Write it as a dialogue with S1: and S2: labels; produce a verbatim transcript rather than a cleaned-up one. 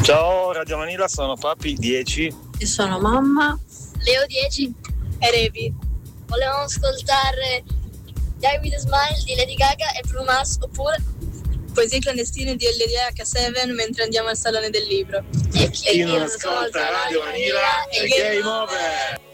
S1: Ciao Radio Vanilla, sono Papi dieci.
S2: Io sono mamma.
S3: Leo dieci.
S2: E Revi.
S3: Volevamo ascoltare Die With A Smile di Lady Gaga e Bruno Mars, oppure
S2: Poesie clandestine di L D H sette mentre andiamo al Salone del Libro.
S3: E chi,
S1: Chi non ascolta Radio Vanilla è Game Over.